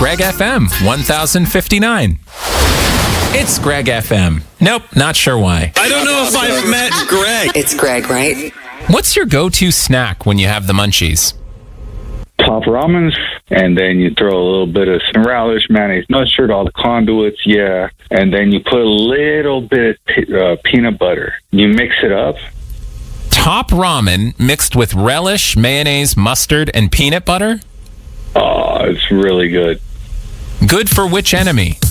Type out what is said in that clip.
Greg FM 1059. It's Greg FM. Nope, not sure why. I don't know if I've met Greg. It's Greg, right? What's your go-to snack when you have the munchies? Top ramens, and then you throw a little bit of some relish, mayonnaise, mustard, all the conduits, yeah. And then you put a little bit of peanut butter. You mix it up. Top ramen mixed with relish, mayonnaise, mustard, and peanut butter? Oh, it's really good. Good for which enemy?